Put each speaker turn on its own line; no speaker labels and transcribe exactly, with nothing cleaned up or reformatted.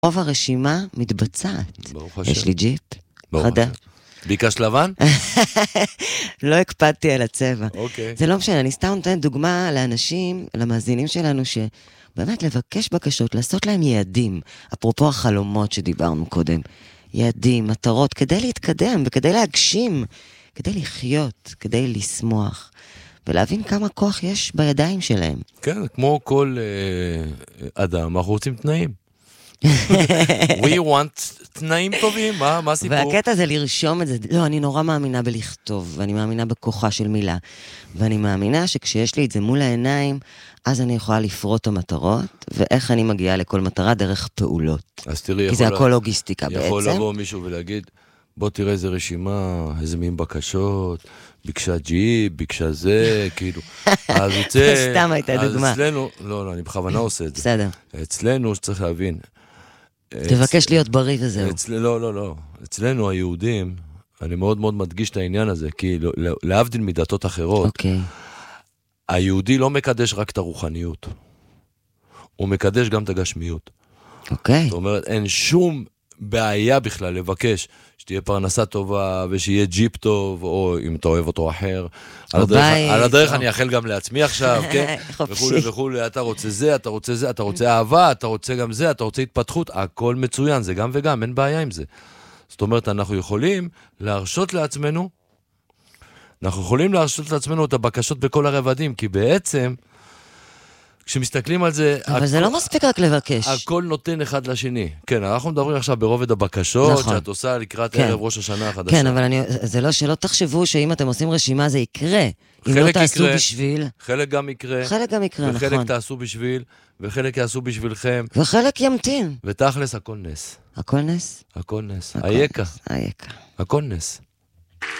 רוב הרשימה מתבצעת.
ברוך השם.
יש לי ג'יפ,
ברוך
חדש.
השם. ביקש לבן?
לא הקפדתי על הצבע.
אוקיי.
זה לא משנה, אני סתם נותנת דוגמה לאנשים, למאזינים שלנו, שבאמת לבקש בקשות, לעשות להם יעדים, אפרופו החלומות שדיברנו קודם, יעדים, מטרות, כדי להתקדם וכדי להגשים, כדי לחיות, כדי לשמוח, ולהבין כמה כוח יש בידיים שלהם.
כן, כמו כל אה, אדם, אנחנו רוצים תנאים. We want תנאים טובים, מה, מה הסיפור?
והקטע זה לרשום את זה, לא, אני נורא מאמינה בלכתוב, ואני מאמינה בכוחה של מילה, ואני מאמינה שכשיש לי את זה מול העיניים, אז אני יכולה לפרוט את המטרות, ואיך אני מגיעה לכל מטרה דרך פעולות.
אז תראי,
כי זה הכל לוגיסטיקה בעצם.
יכול לבוא מישהו ולהגיד, בוא תראה איזה רשימה, איזה מין בקשות, ביקשה ג'יפ, ביקשה זה, כאילו. אז יוצא...
סתם הייתה דוגמה.
אצלנו, לא, לא, אני בכוונה עושה את זה.
בסדר.
אצלנו שצריך להבין.
תבקש להיות בריא וזהו.
אצל... לא, לא, לא. אצלנו היהודים, אני מאוד מאוד מדגיש את העניין הזה, כי להבדיל מדתות אחרות,
אוקיי.
היהודי לא מקדש רק את הרוחניות. הוא מקדש גם את הגשמיות.
אוקיי.
זאת אומרת, אין שום בעיה בכלל לבקש שתהיה פרנסה טובה ושיהיה ג'יפ טוב, או אם אתה אוהב אותו אחר. על הדרך, על הדרך אני אאחל גם לעצמי עכשיו, כן? וכולי וכולי, אתה רוצה זה, אתה רוצה זה, אתה רוצה אהבה, אתה רוצה גם זה, אתה רוצה התפתחות, הכל מצוין, זה גם וגם, אין בעיה עם זה. זאת אומרת, אנחנו יכולים להרשות לעצמנו, אנחנו יכולים להרשות לעצמנו את הבקשות בכל הרבדים, כי בעצם, כשמסתכלים על זה...
אבל זה לא מספיק רק לבקש.
הכל נותן אחד לשני. כן, אנחנו מדברים עכשיו ברובד הבקשות,
נכון.
שאת עושה לקראת
כן.
ערב ראש השנה החדשה.
כן, אבל אני, זה לא שלא תחשבו שאם אתם עושים רשימה זה יקרה. אם לא תעשו
יקרה,
בשביל...
חלק גם יקרה.
חלק גם יקרה,
וחלק
נכון.
תעשו בשביל, וחלק יעשו בשבילכם.
וחלק ימתין.
ותכלס הכל נס.
הכל נס?
הכל נס.
הכל
היקה.
נס, היקה.
הכל נס.